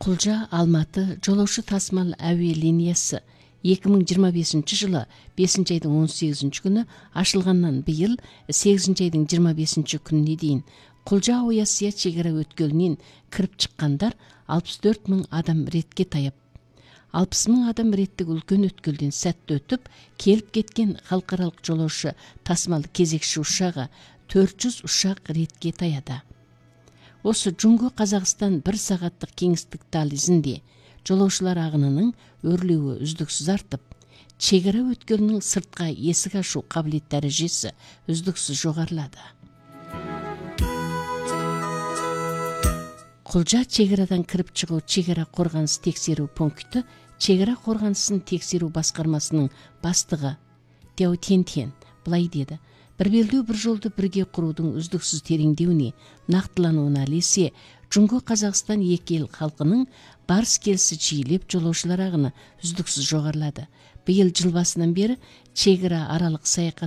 Кулжа Алматы жолаушы тасымал әуе линиясы 2025 жылы 5 айдың 18 күні ашылғаннан быйыл 8 айдың 25 күніне дейін Кулжа Оясия чегара өткелінен кіріп шыққандар 64 мың адам ретке таяп, 60 мың адам реттік үлкен өткелден сәтті өтіп, келіп кеткен халықаралық жолаушы тасымал кезекші ұшағы 400 ұшақ ретке таяды. Осы Жұңғы Қазақстан 1 сағаттық кеңістік дәлізінде жолаушылар ағынының өрлеуі үздіксіз артып, чегара өткелінің сыртқа есік ашу қабілет дәрежесі үздіксіз жоғарылады. Кулжа чегарадан кіріп шығу чегара қорғаныс тексеру пункті чегара қорғанысын тексеру басқармасының бастығы Тяо Тентен былай деді: бір белдеу бір жолды бірге құрудың үздіксіз тереңдеуіне, нақтылануына ілесе, Жұңғы Қазақстан екі ел халқының барыс келісі жиілеп, жолаушылар ағыны үздіксіз жоғарылады. Биыл жыл басынан бері чегара аралық саяхат